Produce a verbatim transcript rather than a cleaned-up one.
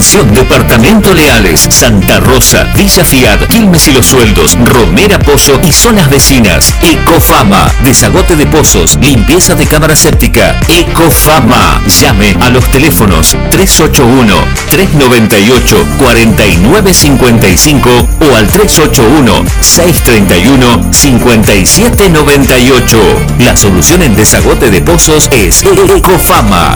Atención, Departamento Leales, Santa Rosa, Villa Fiat, Quilmes y Los Sueldos, Romera Pozo y zonas vecinas. Ecofama, desagote de pozos, limpieza de cámara séptica. Ecofama. Llame a los teléfonos tres ocho uno, tres nueve ocho, cuatro nueve cinco cinco o al tres ocho uno, seis tres uno, cinco siete nueve ocho. La solución en desagote de pozos es Ecofama.